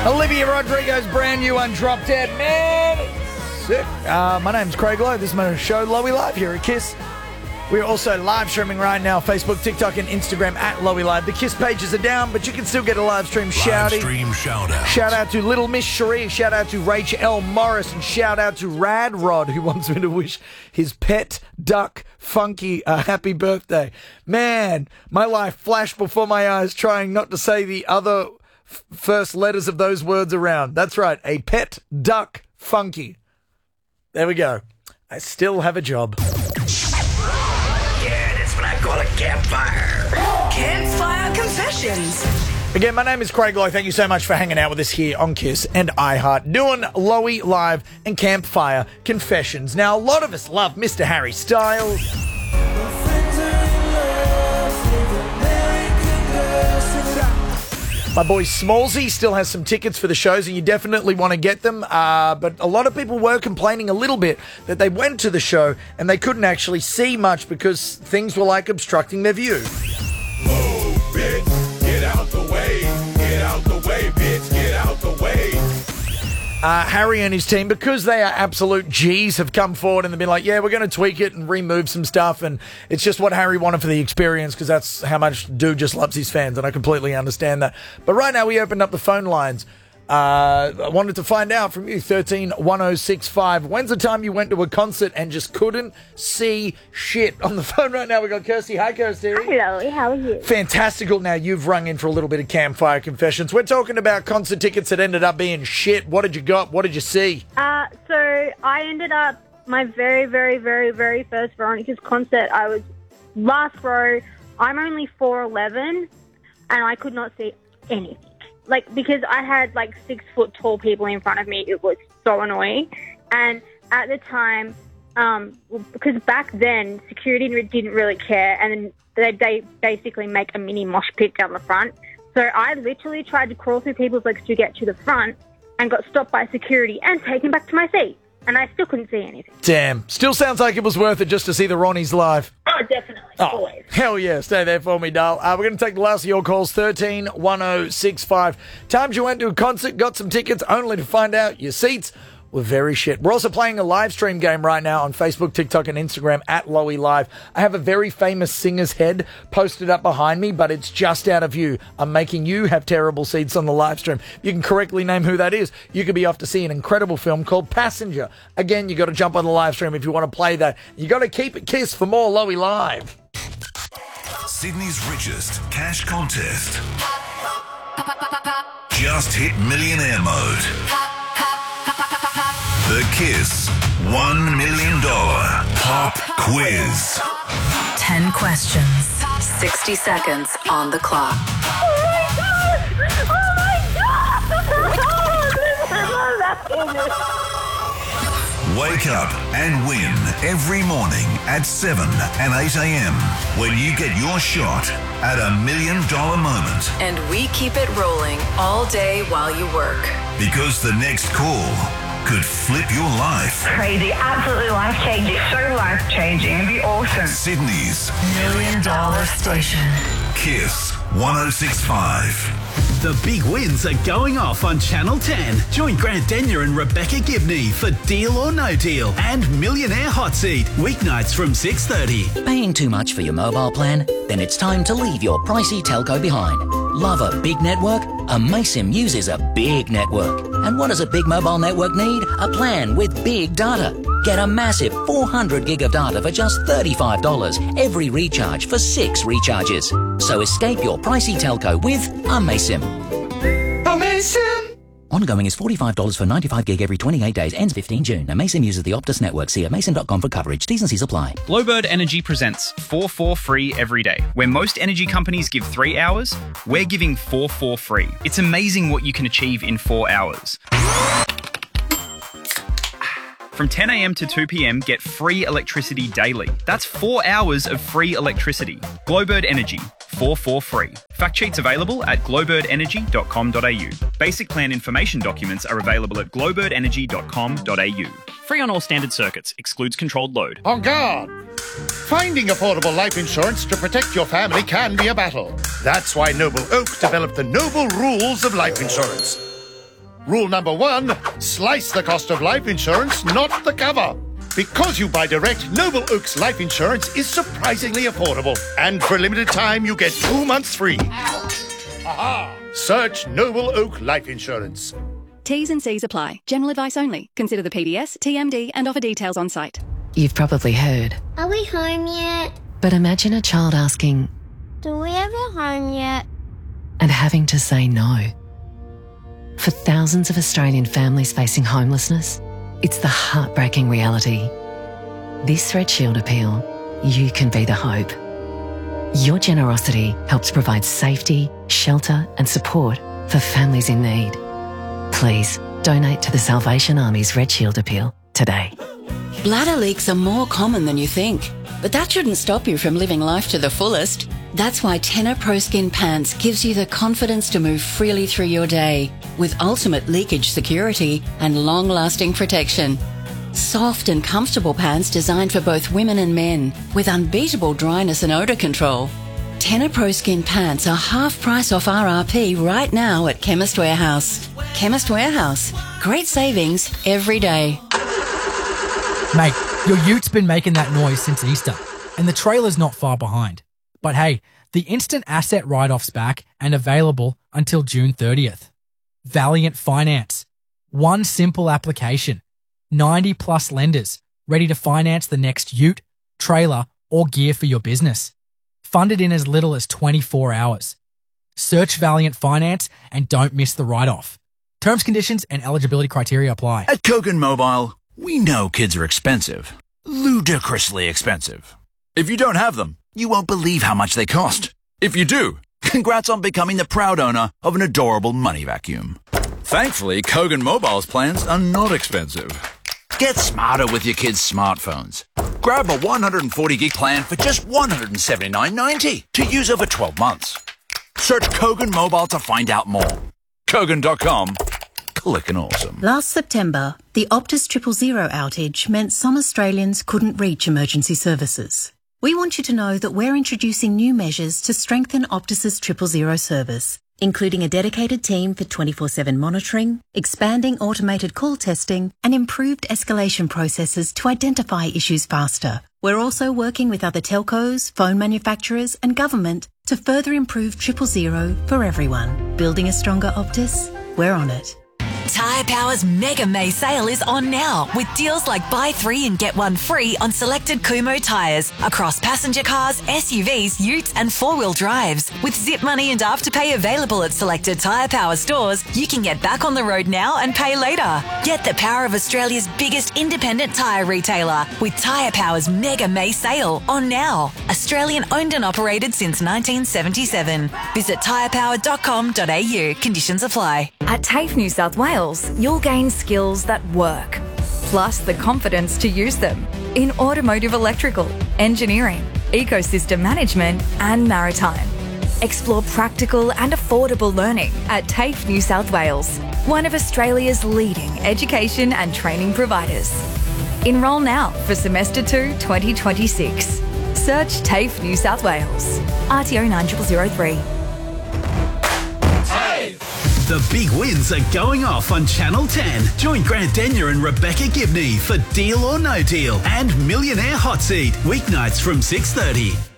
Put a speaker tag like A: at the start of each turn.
A: Olivia Rodrigo's brand new one, Drop Dead. Man, sick. My name's Craig Lowe. This is my show, Lowy Live, here at KISS. We're also live streaming right now, Facebook, TikTok, and Instagram at Lowy Live. The KISS pages are down, but you can still get a live stream shout-out.
B: Live stream shout-out.
A: Shout out to Little Miss Cherie. Shout out to Rach L. Morris. And shout out to Rad Rod, who wants me to wish his pet duck, Funky, a happy birthday. Man, my life flashed before my eyes trying not to say the other first letters of those words around. That's right, a pet duck, Funky. There we go. I still have a job.
C: Call it Campfire.
D: Campfire Confessions.
A: Again, my name is Craig Lowe. Thank you so much for hanging out with us here on KISS and iHeart, doing Lowy Live and Campfire Confessions. Now, a lot of us love Mr. Harry Styles. My boy Smallsy still has some tickets for the shows, and you definitely want to get them. But a lot of people were complaining a little bit that they went to the show and they couldn't actually see much because things were like obstructing their view.
B: Move, bitch, get out the way. Get out the way, bitch, get out the way.
A: Harry and his team, because they are absolute G's, have come forward and they've been like, yeah, we're going to tweak it and remove some stuff, and it's just what Harry wanted for the experience, because that's how much dude just loves his fans, and I completely understand that. But right now we opened up the phone lines. I wanted to find out from you, 131065. When's the time you went to a concert and just couldn't see shit? On the phone right now, we got Kirsty. Hi, Kirsty.
E: Hello, how are you?
A: Fantastical. Now, you've rung in for a little bit of Campfire Confessions. We're talking about concert tickets that ended up being shit. What did you got? What did you see?
E: So I ended up, my very, very, very, very first Veronica's concert, I was last row. I'm only 4'11", and I could not see anything. Like, because I had, 6 foot tall people in front of me, it was so annoying. And at the time, because back then, security didn't really care, and then they basically make a mini mosh pit down the front. So I literally tried to crawl through people's legs to get to the front and got stopped by security and taken back to my seat. And I still couldn't see anything.
A: Damn. Still sounds like it was worth it just to see the Ronnies live.
E: Oh, definitely. Always.
A: Hell yeah. Stay there for me, doll. We're going to take the last of your calls, 131065. Times you went to a concert, got some tickets, only to find out your seats were very shit. We're also playing a live stream game right now on Facebook, TikTok, and Instagram at Lowy Live. I have a very famous singer's head posted up behind me, but it's just out of view. I'm making you have terrible seats on the live stream. You can correctly name who that is. You could be off to see an incredible film called Passenger. Again, you got to jump on the live stream if you want to play that. You got to keep it KISS for more Lowy Live.
B: Sydney's richest cash contest. Just hit millionaire mode. The KISS $1 million pop quiz.
D: 10 questions, 60 seconds on the clock.
E: Oh my God!
B: Wake up and win every morning at 7 and 8 a.m. when you get your shot at $1 million moment.
D: And we keep it rolling all day while you work.
B: Because the next call could flip your life.
F: Crazy, absolutely life-changing, so life-changing. It'd be awesome.
B: Sydney's
D: $1 million station.
B: KISS 106.5.
G: The big wins are going off on Channel 10. Join Grant Denyer and Rebecca Gibney for Deal or No Deal and Millionaire Hot Seat, weeknights from 6:30.
H: Paying too much for your mobile plan? Then it's time to leave your pricey telco behind. Love a big network? Amaysim uses a big network. And what does a big mobile network need? A plan with big data. Get a massive 400 gig of data for just $35 every recharge for 6 recharges. So escape your pricey telco with Amaysim.
A: Amaysim!
H: Ongoing is $45 for 95 gig every 28 days. Ends 15 June. Amaysim uses the Optus network. See amaysim.com for coverage. T's and C's apply.
I: Glowbird Energy presents 4 free every day. Where most energy companies give 3 hours, we're giving 4 free. It's amazing what you can achieve in 4 hours. From 10 a.m. to 2 p.m, get free electricity daily. That's 4 hours of free electricity. Glowbird Energy, 4 free. Fact sheets available at glowbirdenergy.com.au. Basic plan information documents are available at glowbirdenergy.com.au. Free on all standard circuits. Excludes controlled load.
J: On guard! Finding affordable life insurance to protect your family can be a battle. That's why Noble Oak developed the Noble Rules of Life Insurance. Rule number 1, slice the cost of life insurance, not the cover. Because you buy direct, Noble Oak's life insurance is surprisingly affordable. And for a limited time, you get 2 months free. Aha! Search Noble Oak Life Insurance.
K: T's and C's apply. General advice only. Consider the PDS, TMD and offer details on site.
L: You've probably heard.
M: Are we home yet?
L: But imagine a child asking,
M: Do we ever home yet?
L: and having to say no. For thousands of Australian families facing homelessness, it's the heartbreaking reality. This Red Shield appeal, you can be the hope. Your generosity helps provide safety, shelter and support for families in need. Please donate to the Salvation Army's Red Shield appeal today.
N: Bladder leaks are more common than you think, but that shouldn't stop you from living life to the fullest. That's why Tenor Pro Skin Pants gives you the confidence to move freely through your day with ultimate leakage security and long-lasting protection. Soft and comfortable pants designed for both women and men with unbeatable dryness and odour control. Tenor Pro Skin Pants are half price off RRP right now at Chemist Warehouse. Chemist Warehouse. Great savings every day.
O: Mate, your ute been making that noise since Easter, and the trailer's not far behind. But hey, the instant asset write-off's back and available until June 30th. Valiant Finance. One simple application. 90 plus lenders ready to finance the next ute, trailer, or gear for your business. Funded in as little as 24 hours. Search Valiant Finance and don't miss the write-off. Terms, conditions, and eligibility criteria apply.
P: At Kogan Mobile, we know kids are expensive. Ludicrously expensive. If you don't have them, you won't believe how much they cost. If you do, congrats on becoming the proud owner of an adorable money vacuum. Thankfully, Kogan Mobile's plans are not expensive. Get smarter with your kids' smartphones. Grab a 140 gig plan for just $179.90 to use over 12 months. Search Kogan Mobile to find out more. Kogan.com. Clickin' awesome.
Q: Last September, the Optus 000 outage meant some Australians couldn't reach emergency services. We want you to know that we're introducing new measures to strengthen Optus's 000 service, including a dedicated team for 24/7 monitoring, expanding automated call testing, and improved escalation processes to identify issues faster. We're also working with other telcos, phone manufacturers, and government to further improve 000 for everyone. Building a stronger Optus? We're on it.
R: Tyre Power's Mega May sale is on now with deals like buy 3 and get 1 free on selected Kumho tyres across passenger cars, SUVs, utes and 4-wheel drives. With Zip Money and Afterpay available at selected Tyre Power stores, you can get back on the road now and pay later. Get the power of Australia's biggest independent tyre retailer with Tyre Power's Mega May sale on now. Australian owned and operated since 1977. Visit tyrepower.com.au. Conditions apply.
S: At TAFE New South Wales, you'll gain skills that work, plus the confidence to use them in automotive electrical, engineering, ecosystem management and maritime. Explore practical and affordable learning at TAFE New South Wales, one of Australia's leading education and training providers. Enrol now for Semester 2 2026. Search TAFE New South Wales. RTO 9003.
G: The big wins are going off on Channel 10. Join Grant Denyer and Rebecca Gibney for Deal or No Deal and Millionaire Hot Seat, weeknights from 6:30.